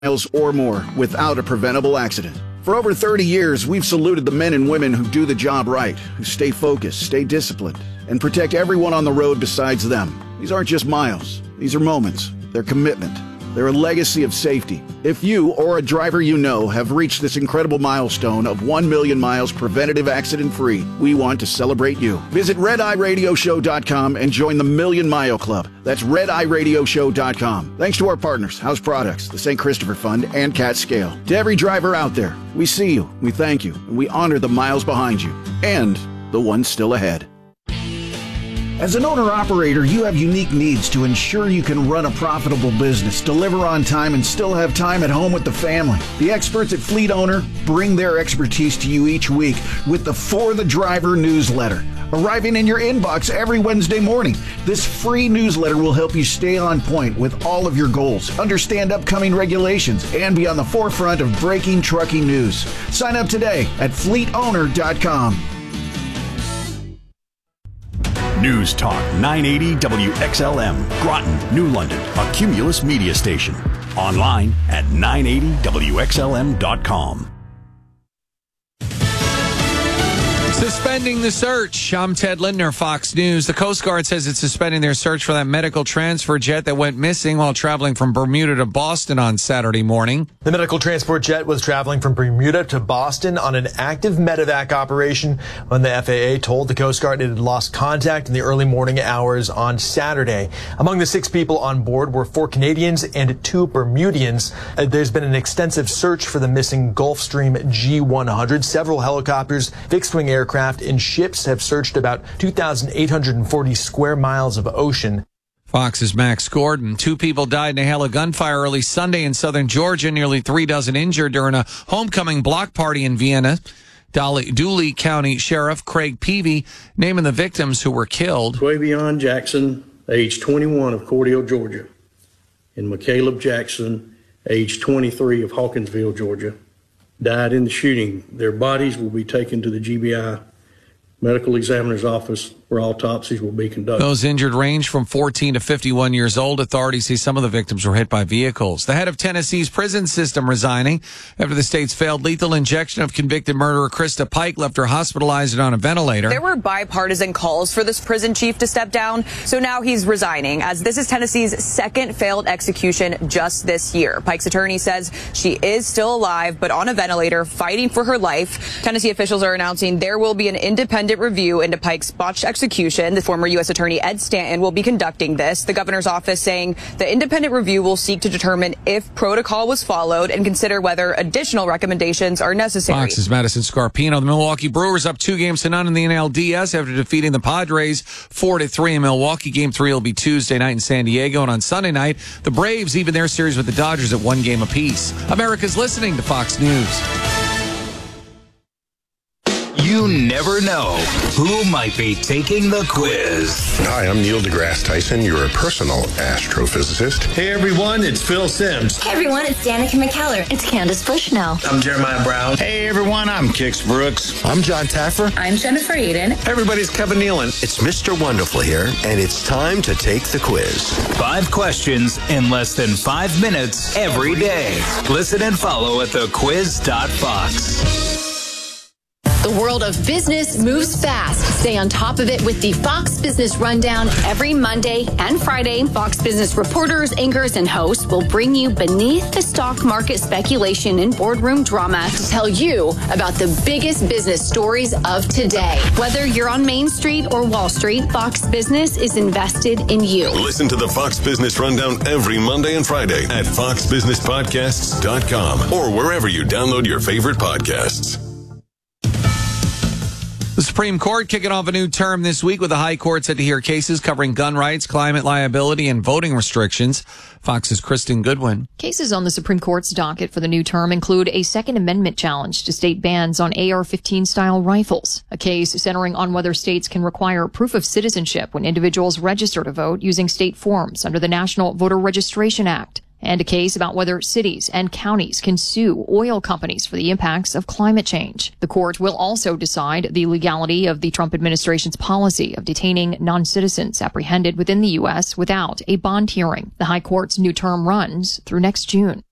miles or more without a preventable accident. For over 30 years, we've saluted the men and women who do the job right, who stay focused, stay disciplined, and protect everyone on the road besides them. These aren't just miles. These are moments. They're commitment. They're a legacy of safety. If you or a driver you know have reached this incredible milestone of 1 million miles preventative accident-free, we want to celebrate you. Visit RedEyeRadioShow.com and join the Million Mile Club. That's RedEyeRadioShow.com. Thanks to our partners, House Products, the St. Christopher Fund, and Cat Scale. To every driver out there, we see you, we thank you, and we honor the miles behind you, and the ones still ahead. As an owner-operator, you have unique needs to ensure you can run a profitable business, deliver on time, and still have time at home with the family. The experts at Fleet Owner bring their expertise to you each week with the For the Driver newsletter, arriving in your inbox every Wednesday morning. This free newsletter will help you stay on point with all of your goals, understand upcoming regulations, and be on the forefront of breaking trucking news. Sign up today at fleetowner.com. News Talk 980 WXLM, Groton, New London, a Cumulus media station. Online at 980WXLM.com. Suspending the search. I'm Ted Lindner, Fox News. The Coast Guard says it's suspending their search for that medical transfer jet that went missing while traveling from Bermuda to Boston on Saturday morning. The medical transport jet was traveling from Bermuda to Boston on an active medevac operation when the FAA told the Coast Guard it had lost contact in the early morning hours on Saturday. Among the 6 people on board were 4 Canadians and 2 Bermudians. There's been an extensive search for the missing Gulfstream G100. Several helicopters, fixed-wing aircraft, and ships have searched about 2,840 square miles of ocean. Fox's Max Gordon. 2 people died in a hail of gunfire early Sunday in southern Georgia. Nearly 3 dozen injured during a homecoming block party in Vienna. Dooley County Sheriff Craig Peavy naming the victims who were killed. Quavion Jackson, age 21 of Cordele, Georgia, and McCaleb Jackson, age 23 of Hawkinsville, Georgia, died in the shooting. Their bodies will be taken to the GBI medical examiner's office where autopsies will be conducted. Those injured range from 14 to 51 years old. Authorities say some of the victims were hit by vehicles. The head of Tennessee's prison system resigning after the state's failed lethal injection of convicted murderer Krista Pike left her hospitalized and on a ventilator. There were bipartisan calls for this prison chief to step down, so now he's resigning, as this is Tennessee's second failed execution just this year. Pike's attorney says she is still alive, but on a ventilator, fighting for her life. Tennessee officials are announcing there will be an independent review into Pike's botched execution. The former U.S. Attorney Ed Stanton will be conducting this. The governor's office saying the independent review will seek to determine if protocol was followed and consider whether additional recommendations are necessary. Fox's Madison Scarpino. The Milwaukee Brewers up 2-0 in the NLDS after defeating the Padres 4-3 in Milwaukee. Game 3 will be Tuesday night in San Diego, and on Sunday night, the Braves even their series with the Dodgers at 1 game apiece. America's listening to Fox News. You never know who might be taking the quiz. Hi, I'm Neil deGrasse Tyson, your personal astrophysicist. Hey everyone, it's Phil Sims. Hey everyone, it's Danica McKellar. It's Candace Bushnell. I'm Jeremiah Brown. Hey everyone, I'm Kix Brooks. I'm John Taffer. I'm Jennifer Aiden. Hey everybody, it's Kevin Nealon. It's Mr. Wonderful here, and it's time to take the quiz. 5 questions in less than 5 minutes every day. Listen and follow at thequiz.fox. The world of business moves fast. Stay on top of it with the Fox Business Rundown every Monday and Friday. Fox Business reporters, anchors, and hosts will bring you beneath the stock market speculation and boardroom drama to tell you about the biggest business stories of today. Whether you're on Main Street or Wall Street, Fox Business is invested in you. Listen to the Fox Business Rundown every Monday and Friday at foxbusinesspodcasts.com or wherever you download your favorite podcasts. The Supreme Court kicking off a new term this week with the High Court set to hear cases covering gun rights, climate liability, and voting restrictions. Fox's Kristen Goodwin. Cases on the Supreme Court's docket for the new term include a Second Amendment challenge to state bans on AR-15 style rifles, a case centering on whether states can require proof of citizenship when individuals register to vote using state forms under the National Voter Registration Act, and a case about whether cities and counties can sue oil companies for the impacts of climate change. The court will also decide the legality of the Trump administration's policy of detaining non-citizens apprehended within the U.S. without a bond hearing. The High Court's new term runs through next June.